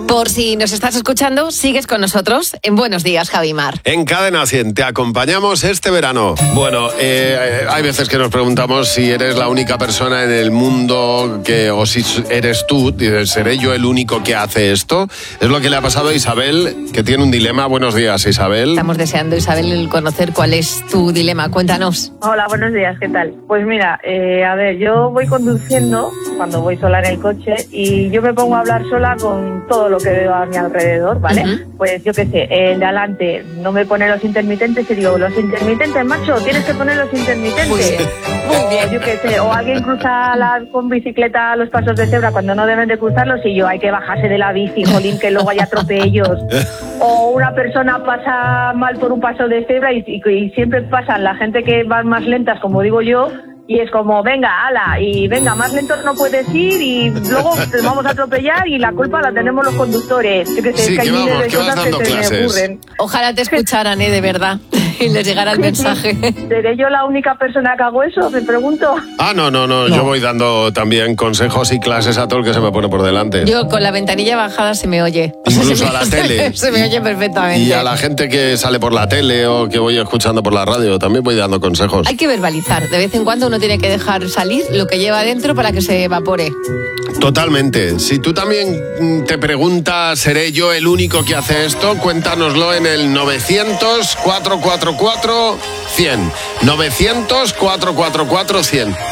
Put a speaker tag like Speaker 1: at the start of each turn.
Speaker 1: Por si nos estás escuchando, sigues con nosotros en Buenos Días, Javi Mar.
Speaker 2: En Cadena 100 te acompañamos este verano. Bueno, hay veces que nos preguntamos si eres la única persona en el mundo o si eres tú. Dices, ¿seré yo el único que hace esto? Es lo que le ha pasado a Isabel, que tiene un dilema. Buenos días, Isabel.
Speaker 1: Estamos deseando, Isabel, conocer cuál es tu dilema. Cuéntanos.
Speaker 3: Hola, buenos días, ¿qué tal? Pues mira, a ver, yo voy conduciendo cuando voy sola en el coche y yo me pongo a hablar sola con todo lo que veo a mi alrededor, ¿vale? Uh-huh. Pues yo qué sé, el de adelante no me pone los intermitentes y digo, los intermitentes, macho, tienes que poner los intermitentes.
Speaker 1: Muy bien.
Speaker 3: Muy bien. Yo qué sé, o alguien cruza con bicicleta los pasos de cebra cuando no deben de cruzarlos y yo, hay que bajarse de la bici, jolín, que luego hay atropellos. O una persona pasa mal por un paso de cebra y siempre pasan la gente que van más lentas, como digo yo, y es como, venga, ala, y venga, más lentos no puedes ir y luego te vamos a atropellar y la culpa la tenemos los conductores. Yo que sé,
Speaker 2: sí,
Speaker 3: es que hay miles de
Speaker 2: cosas
Speaker 3: que se me ocurren.
Speaker 1: Ojalá te escucharan, de verdad, y les llegara el mensaje.
Speaker 3: ¿Seré yo la única persona que hago eso? Me pregunto.
Speaker 2: No, yo voy dando también consejos y clases a todo el que se me pone por delante.
Speaker 1: Yo con la ventanilla bajada se me oye.
Speaker 2: Incluso a la tele.
Speaker 1: Se me oye perfectamente.
Speaker 2: Y a la gente que sale por la tele o que voy escuchando por la radio, también voy dando consejos.
Speaker 1: Hay que verbalizar. De vez en cuando uno tiene que dejar salir lo que lleva dentro para que se evapore.
Speaker 2: Totalmente. Si tú también te preguntas, ¿seré yo el único que hace esto? Cuéntanoslo en el 900-444-100. 900-444-100.